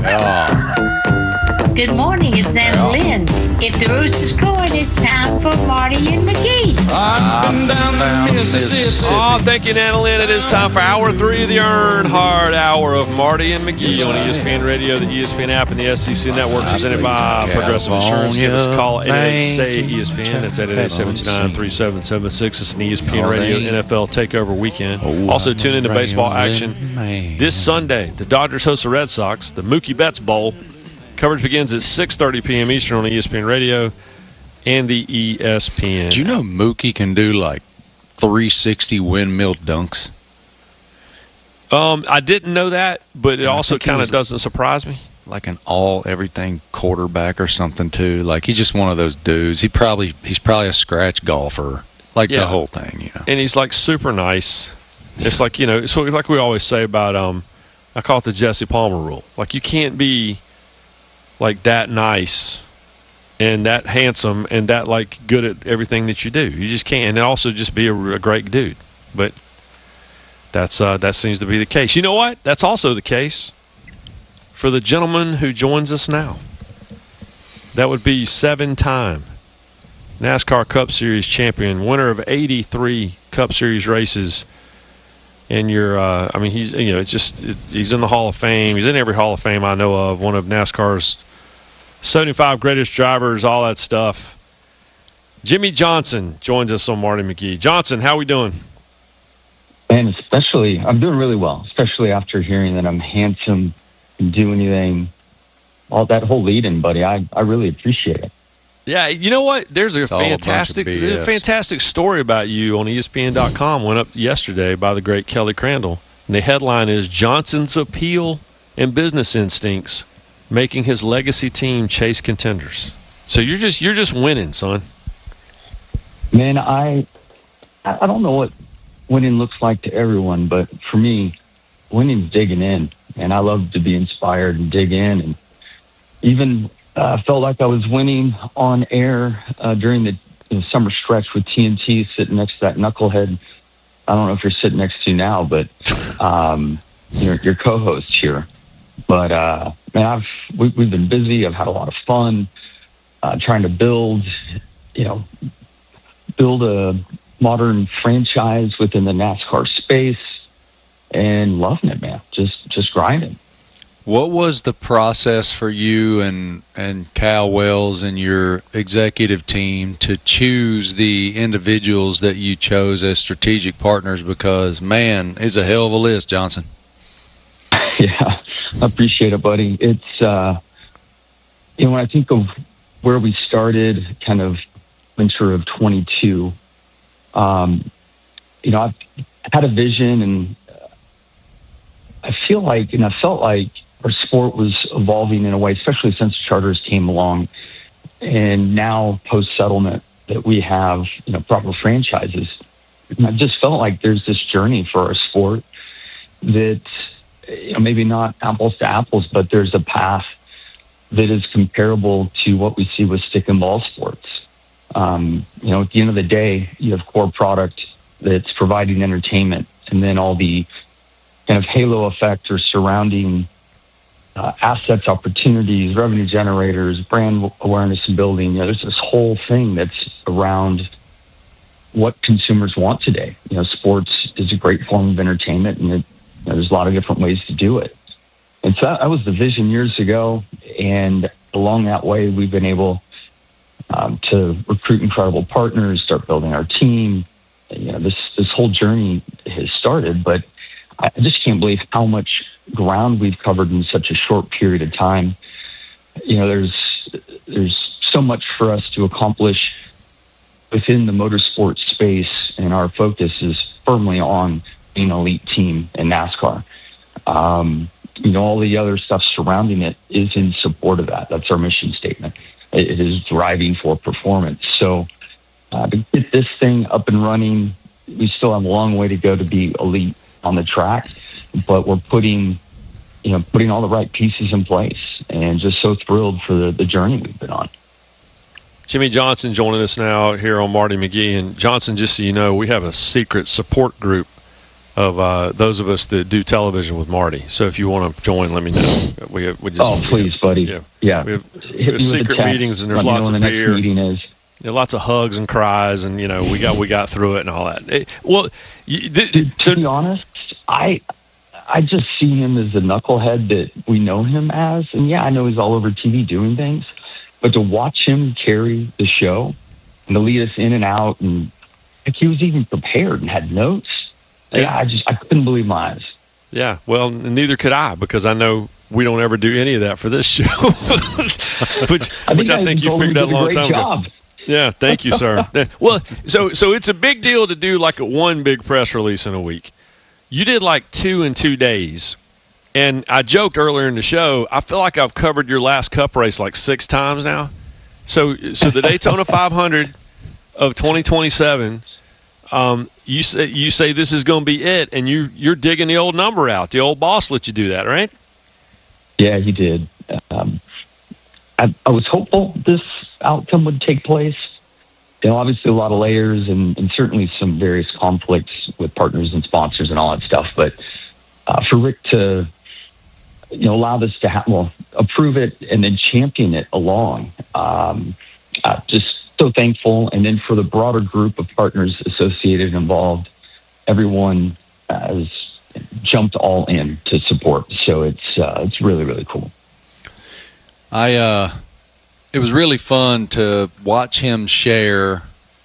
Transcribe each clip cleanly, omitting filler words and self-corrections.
Good morning, it's Anna Lynn. If the rooster's crowing, it's time for Marty and McGee. Oh, thank you, Anna Lynn. It is time for Hour 3 of the Earnhardt Hour of Marty and McGee on ESPN Radio, the ESPN app, and the SEC Network, presented by Progressive Insurance. Give us a call, 888-SAY-ESPN. That's 888-729-3776. It's an ESPN Radio NFL Takeover Weekend. Also, tune into baseball action this Sunday. The Dodgers host the Red Sox, the Mookie Betts Bowl. Coverage begins at 6:30 p.m. Eastern on ESPN Radio and the ESPN. Do you know Mookie can do like 360 windmill dunks? I didn't know that, but it also kind of doesn't surprise me. Like an all-everything quarterback or something too. Like he's just one of those dudes. He's probably a scratch golfer. Like the whole thing, you know. And he's like super nice. It's like, you know, it's like we always say about I call it the Jesse Palmer rule. Like you can't be like that nice and that handsome and that like good at everything that you do. You just can't. And also just be a great dude. But that seems to be the case. You know what? That's also the case for the gentleman who joins us now. That would be 7-time NASCAR Cup Series champion, winner of 83 Cup Series races. And he's he's in the Hall of Fame. He's in every Hall of Fame I know of. One of NASCAR's 75 greatest drivers, all that stuff. Jimmie Johnson joins us on Marty McGee. Johnson, how we doing? Man, I'm doing really well, especially after hearing that I'm handsome and do anything. All that whole lead-in, buddy. I really appreciate it. Yeah, you know what? There's a fantastic story about you on ESPN.com. Went up yesterday by the great Kelly Crandall. And the headline is Johnson's Appeal and Business Instincts Making His Legacy Team Chase Contenders. So you're just winning, son. Man, I don't know what winning looks like to everyone, but for me, winning's digging in. And I love to be inspired and dig in. And even felt like I was winning on air during the summer stretch with TNT, sitting next to that knucklehead. I don't know if you're sitting next to now, but your co-host here. But man, we've been busy. I've had a lot of fun trying to build a modern franchise within the NASCAR space, and loving it, man. Just grinding. What was the process for you and Cal Wells and your executive team to choose the individuals that you chose as strategic partners? Because, man, it's a hell of a list, Johnson. Yeah, I appreciate it, buddy. It's, when I think of where we started, kind of winter of 22, I've had a vision, and I felt like our sport was evolving in a way, especially since charters came along, and now post-settlement that we have, proper franchises. And I just felt like there's this journey for our sport that, maybe not apples to apples, but there's a path that is comparable to what we see with stick and ball sports. At the end of the day, you have core product that's providing entertainment, and then all the kind of halo effect or surrounding assets, opportunities, revenue generators, brand awareness and building. There's this whole thing that's around what consumers want today. Sports is a great form of entertainment, and there's a lot of different ways to do it. And so that was the vision years ago. And along that way, we've been able to recruit incredible partners, start building our team. This whole journey has started, but I just can't believe how much ground we've covered in such a short period of time. There's so much for us to accomplish within the motorsport space, and our focus is firmly on being an elite team in NASCAR. All the other stuff surrounding it is in support of that. That's our mission statement. It is driving for performance. So to get this thing up and running, we still have a long way to go to be elite on the track, but we're putting all the right pieces in place, and just so thrilled for the journey we've been on. Jimmie Johnson joining us now here on Marty McGee. And Johnson, just so you know, we have a secret support group those of us that do television with Marty. So if you want to join, let me know. We just please, buddy. Yeah. We have secret meetings, and there's lots of beer. Meeting is. There are lots of hugs and cries, and we got through it and all that. To be honest, I just see him as the knucklehead that we know him as, and I know he's all over TV doing things, but to watch him carry the show and to lead us in and out, and like he was even prepared and had notes. I couldn't believe my eyes. Yeah, well, neither could I, because I know we don't ever do any of that for this show, which I think you figured out a long time ago. Yeah, thank you, sir. Well, so it's a big deal to do like one big press release in a week. You did like 2 in 2 days, and I joked earlier in the show, I feel like I've covered your last Cup race like 6 times now. So the Daytona 500 of 2027. You say this is going to be it, and you're digging the old number out. The old boss let you do that, right? Yeah, he did. I was hopeful this outcome would take place. Obviously a lot of layers and certainly some various conflicts with partners and sponsors and all that stuff. But for Rick to allow this to approve it and then champion it along, just so thankful. And then for the broader group of partners associated and involved, everyone has jumped all in to support. So it's really, really cool. It was really fun to watch him share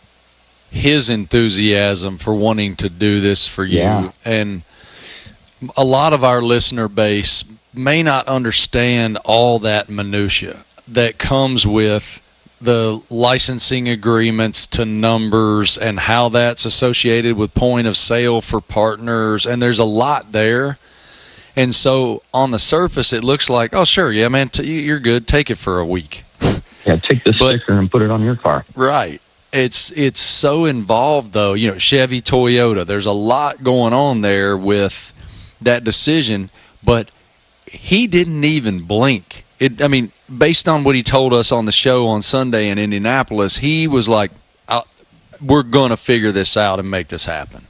his enthusiasm for wanting to do this for you. Yeah. And a lot of our listener base may not understand all that minutia that comes with the licensing agreements to numbers and how that's associated with point of sale for partners. And there's a lot there. And so on the surface, it looks like, oh, sure, yeah, man, you're good. Take it for a week. Yeah, take the sticker and put it on your car. Right. It's so involved, though. Chevy, Toyota, there's a lot going on there with that decision, but he didn't even blink. Based on what he told us on the show on Sunday in Indianapolis, he was like, we're going to figure this out and make this happen.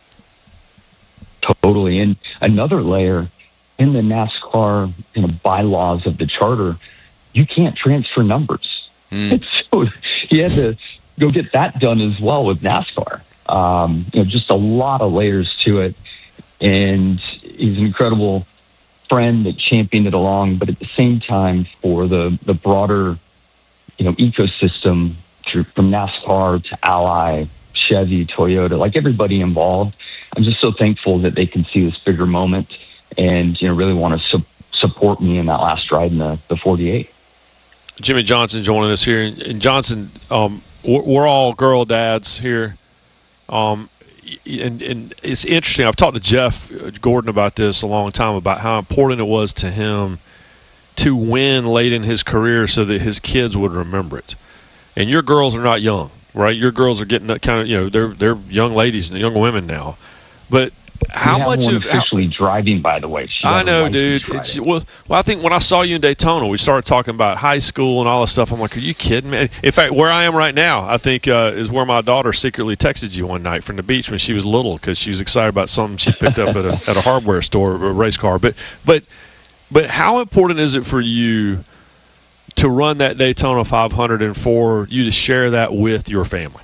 Totally. And another layer, in the NASCAR bylaws of the charter, you can't transfer numbers. So he had to go get that done as well with NASCAR. Just a lot of layers to it. And he's an incredible friend that championed it along, but at the same time for the broader, ecosystem from NASCAR to Ally, Chevy, Toyota, like everybody involved. I'm just so thankful that they can see this bigger moment and, really want to support me in that last ride in the 48. Jimmie Johnson joining us here. And Johnson, we're all girl dads here. And it's interesting. I've talked to Jeff Gordon about this a long time, about how important it was to him to win late in his career so that his kids would remember it. And your girls are not young, right? Your girls are getting kind of, they're young ladies and young women now. But how much of officially driving, by the way? I know, dude. Well, I think when I saw you in Daytona, we started talking about high school and all this stuff. I'm like, are you kidding me? In fact, where I am right now, I think is where my daughter secretly texted you one night from the beach when she was little because she was excited about something she picked up at a hardware store, a race car. But how important is it for you to run that Daytona 500 and for you to share that with your family?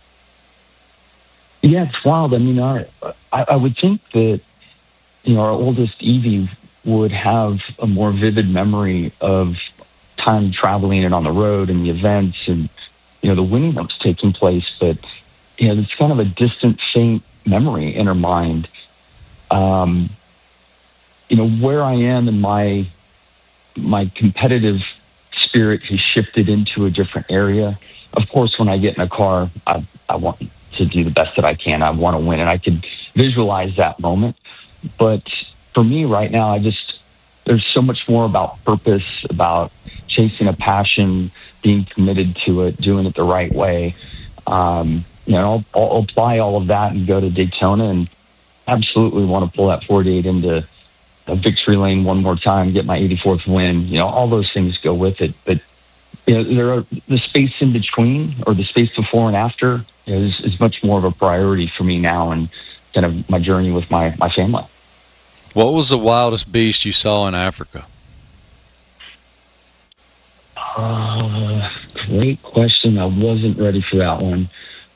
Yeah, it's wild. I would think that, our oldest Evie would have a more vivid memory of time traveling and on the road and the events and, the winning that was taking place. But, it's kind of a distant, faint memory in her mind. Where I am in my competitive spirit has shifted into a different area. Of course, when I get in a car, I want to do the best that I can. I want to win, and I can visualize that moment. But for me right now, there's so much more about purpose, about chasing a passion, being committed to it, doing it the right way. I'll apply all of that and go to Daytona and absolutely want to pull that 48 into a victory lane one more time, get my 84th win. All those things go with it. But there are the space in between, or the space before and after, is much more of a priority for me now. And kind of my journey with my family. What was the wildest beast you saw in Africa? Great question. I wasn't ready for that one.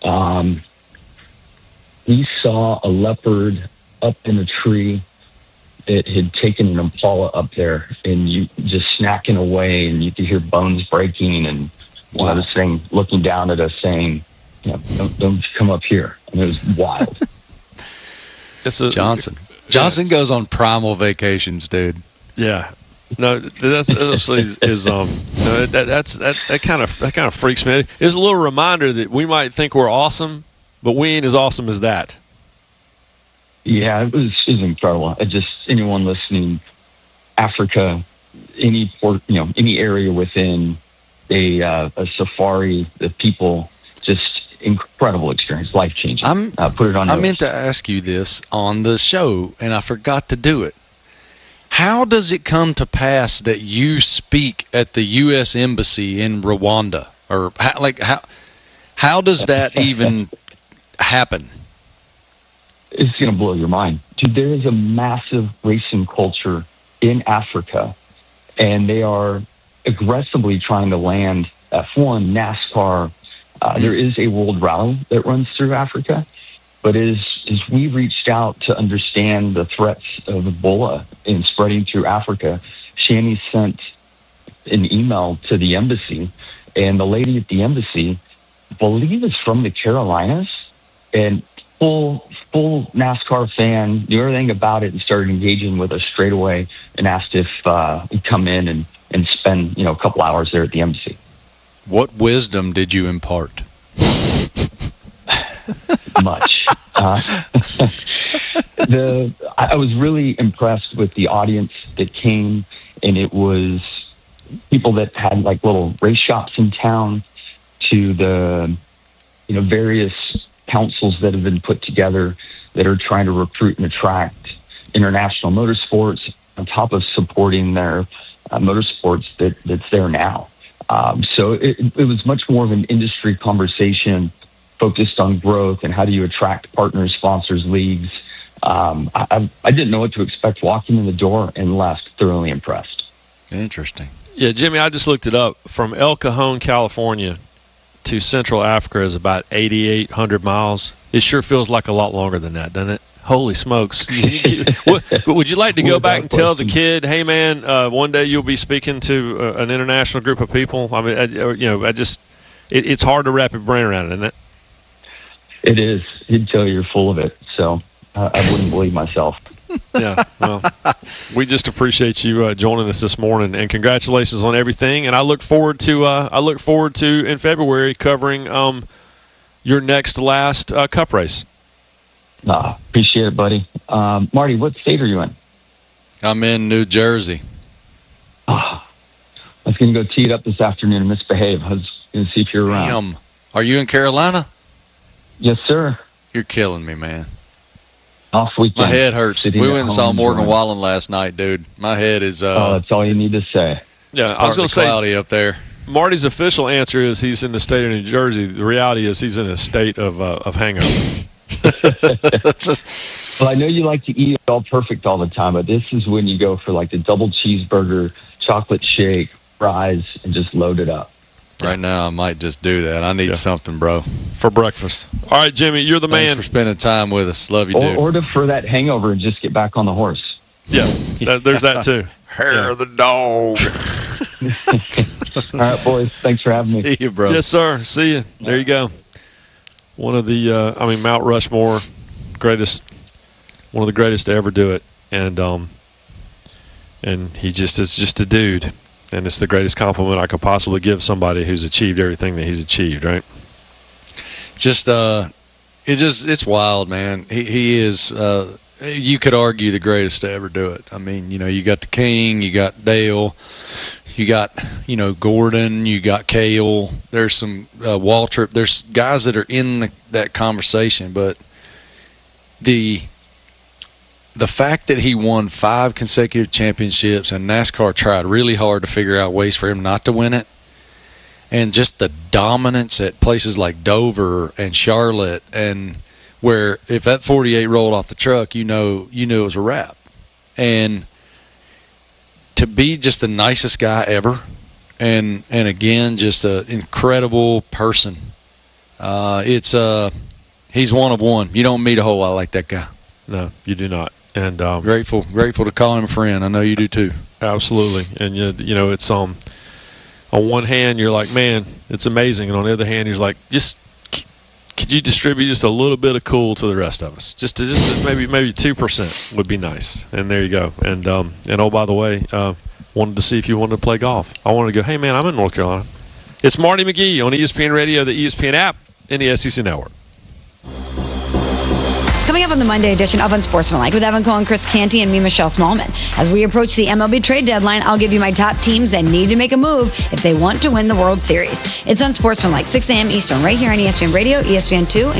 We saw a leopard up in a tree that had taken an impala up there, and you just snacking away, and you could hear bones breaking, and this thing looking down at us saying, don't come up here. And it was wild. Johnson goes on primal vacations, dude. Yeah. No, that's absolutely that kind of freaks me. It's a little reminder that we might think we're awesome, but we ain't as awesome as that. Yeah, it was incredible. Anyone listening, Africa, any area within a safari, the people, just incredible experience, life changing. Put it on. I meant to ask you this on the show, and I forgot to do it. How does it come to pass that you speak at the U.S. Embassy in Rwanda? Or how does that even happen? It's going to blow your mind. Dude, there is a massive racing culture in Africa, and they are aggressively trying to land F1, NASCAR. There is a world rally that runs through Africa. But as we reached out to understand the threats of Ebola and spreading through Africa, Shani sent an email to the embassy, and the lady at the embassy, I believe, is from the Carolinas, and full NASCAR fan, knew everything about it, and started engaging with us straight away and asked if we'd come in and spend a couple hours there at the embassy. What wisdom did you impart? Much. I was really impressed with the audience that came, and it was people that had like little race shops in town, to the various councils that have been put together that are trying to recruit and attract international motorsports, on top of supporting their motorsports that's there now. So it was much more of an industry conversation focused on growth and how do you attract partners, sponsors, leagues. I didn't know what to expect walking in the door and left thoroughly impressed. Interesting. Yeah, Jimmy, I just looked it up. From El Cajon, California to Central Africa is about 8,800 miles. It sure feels like a lot longer than that, doesn't it? Holy smokes. Would you like to go back and tell the kid, hey, man, one day you'll be speaking to an international group of people? I mean, it's hard to wrap your brain around it, isn't it? It is. He'd tell you you're full of it. So I wouldn't believe myself. Yeah. Well, we just appreciate you joining us this morning, and congratulations on everything. And I look forward to in February covering your last Cup race. Appreciate it, buddy. Marty, what state are you in? I'm in New Jersey. I was going to go tee it up this afternoon and misbehave. I was going to see if you're around. Damn. Are you in Carolina? Yes, sir. You're killing me, man. Off weekend. My head hurts. We went and saw Morgan Wallen last night, dude. My head is... that's all you need to say. Yeah, I was going to say... cloudy up there. Marty's official answer is he's in the state of New Jersey. The reality is he's in a state of hangover. Well, I know you like to eat all perfect all the time, but this is when you go for like the double cheeseburger, chocolate shake, fries, and just load it up. Right now, I might just do that. I need something, bro. For breakfast. All right, Jimmy, you're the man. Thanks for spending time with us. Love you, dude. Or defer that hangover and just get back on the horse. Yeah, there's that too. Hair of the dog. All right, boys. Thanks for having me. See you, bro. Yes, sir. See you. There you go. One of the, Mount Rushmore, one of the greatest to ever do it, and he is just a dude, and it's the greatest compliment I could possibly give somebody who's achieved everything that he's achieved. Right? It's wild, man. He is. You could argue the greatest to ever do it. I mean, you got the King, you got Dale. You got, Gordon, you got Cale. There's some Waltrip. There's guys that are in that conversation, but the fact that he won 5 consecutive championships and NASCAR tried really hard to figure out ways for him not to win it, and just the dominance at places like Dover and Charlotte, and where if that 48 rolled off the truck, you knew it was a wrap. And to be just the nicest guy ever, and again, just an incredible person. He's one of one. You don't meet a whole lot like that guy. No, you do not. And grateful to call him a friend. I know you do too. Absolutely. And you know, it's on one hand you're like, man, it's amazing, and on the other hand you're like, just could you distribute just a little bit of cool to the rest of us? Just maybe 2% would be nice. And there you go. And oh, by the way, wanted to see if you wanted to play golf. I wanted to go, hey man, I'm in North Carolina. It's Marty McGee on ESPN Radio, the ESPN app, and the SEC Network. Coming up on the Monday edition of Unsportsmanlike with Evan Cohen, Chris Canty, and me, Michelle Smallman. As we approach the MLB trade deadline, I'll give you my top teams that need to make a move if they want to win the World Series. It's Unsportsmanlike, 6 a.m. Eastern, right here on ESPN Radio, ESPN2,